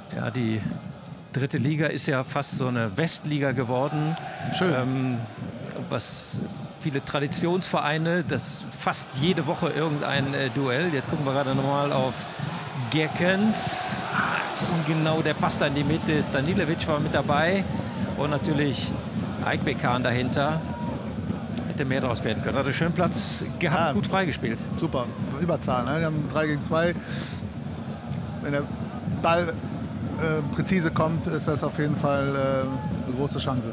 Ja, die dritte Liga ist ja fast so eine Westliga geworden. Schön. Was viele Traditionsvereine, das fast jede Woche irgendein Duell. Jetzt gucken wir gerade nochmal auf Gerkens. Jetzt ungenau, der passt da in die Mitte. Stanilevic war mit dabei. Und natürlich Aybekkan dahinter. Hätte mehr draus werden können. Hatte schön Platz gehabt, ja, gut freigespielt. Super, Überzahl. Ne? Wir haben 3 gegen 2. Wenn der Ball präzise kommt, ist das auf jeden Fall eine große Chance.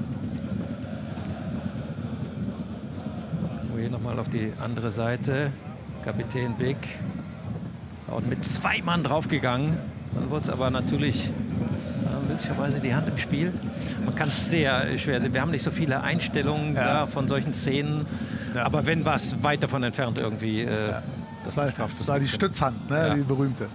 Hier nochmal auf die andere Seite. Kapitän Big. Und mit 2 Mann draufgegangen. Dann wurde es aber natürlich möglicherweise die Hand im Spiel. Man kann es sehr schwer sehen. Wir haben nicht so viele Einstellungen da von solchen Szenen. Ja. Aber wenn was weit davon entfernt irgendwie das war die Stützhand, ne? Die berühmte.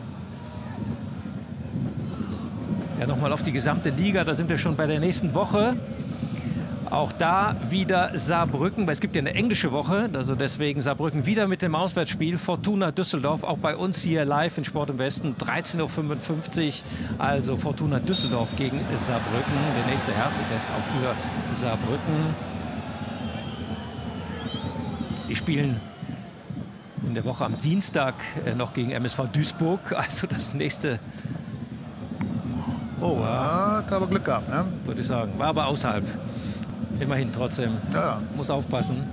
Ja, nochmal auf die gesamte Liga. Da sind wir schon bei der nächsten Woche. Auch da wieder Saarbrücken, weil es gibt ja eine englische Woche, also deswegen Saarbrücken wieder mit dem Auswärtsspiel. Fortuna Düsseldorf, auch bei uns hier live in Sport im Westen, 13:55 Uhr. Also Fortuna Düsseldorf gegen Saarbrücken, der nächste Härtetest auch für Saarbrücken. Die spielen in der Woche am Dienstag noch gegen MSV Duisburg, also das nächste. Oh, hat aber Glück gehabt, ne? Würde ich sagen, war aber außerhalb. Immerhin trotzdem. Muss aufpassen.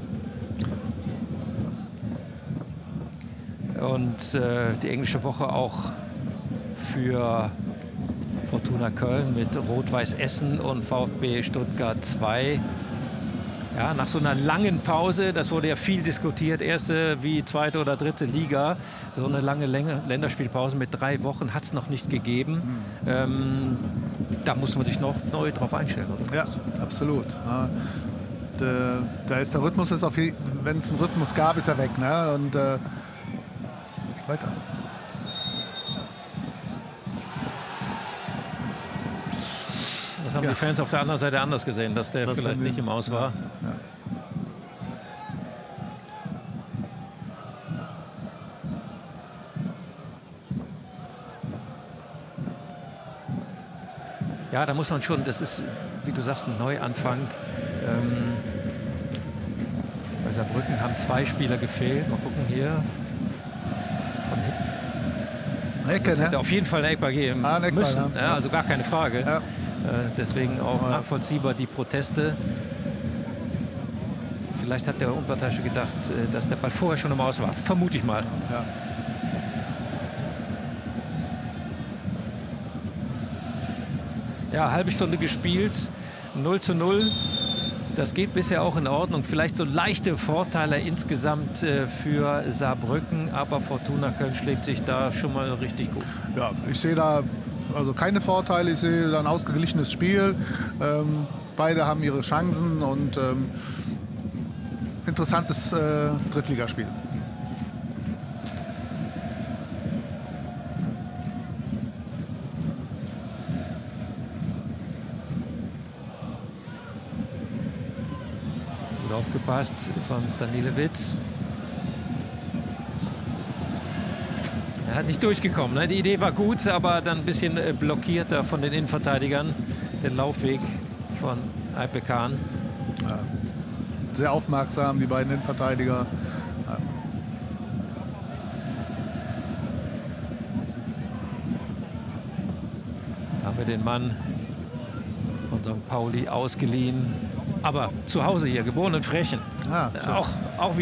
Und die englische Woche auch für Fortuna Köln mit Rot-Weiß Essen und VfB Stuttgart 2. Ja, nach so einer langen Pause, das wurde ja viel diskutiert, erste wie zweite oder dritte Liga, so eine lange Länderspielpause mit 3 Wochen hat es noch nicht gegeben. Da muss man sich noch neu drauf einstellen, oder? Ja, absolut. Ja. Da ist der Rhythmus, wenn es einen Rhythmus gab, ist er weg. Ne? Und weiter. Das haben die Fans auf der anderen Seite anders gesehen, dass der vielleicht nicht im Aus war. Ja. Ja, da muss man schon, das ist, wie du sagst, ein Neuanfang. Bei Saarbrücken haben 2 Spieler gefehlt. Mal gucken hier. Von Ecke, also ne? Auf jeden Fall eine Ecke geben müssen. Ja, also gar keine Frage. Ja. Deswegen auch nachvollziehbar die Proteste. Vielleicht hat der Unparteiische gedacht, dass der Ball vorher schon im Aus war. Vermute ich mal. Ja. Ja, halbe Stunde gespielt, 0:0. Das geht bisher auch in Ordnung. Vielleicht so leichte Vorteile insgesamt für Saarbrücken, aber Fortuna Köln schlägt sich da schon mal richtig gut. Ja, ich sehe da also keine Vorteile. Ich sehe da ein ausgeglichenes Spiel. Beide haben ihre Chancen und interessantes Drittligaspiel. Aufgepasst von Stanilevic. Er hat nicht durchgekommen. Ne? Die Idee war gut, aber dann ein bisschen blockierter von den Innenverteidigern. Der Laufweg von Aybekkan. Ja, sehr aufmerksam, die beiden Innenverteidiger. Ja. Da haben wir den Mann von St. Pauli ausgeliehen. Aber zu Hause hier, geboren in Frechen. Ah, auch